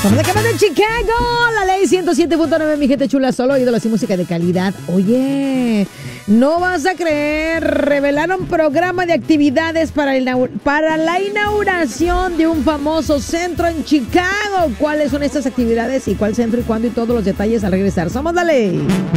Somos de Camas de Chicago, la ley 107.9, mi gente chula, solo ídolos y música de calidad. Oye, no vas a creer, revelaron programa de actividades para la inauguración de un famoso centro en Chicago. ¿Cuáles son estas actividades y cuál centro y cuándo y todos los detalles al regresar? Somos la ley.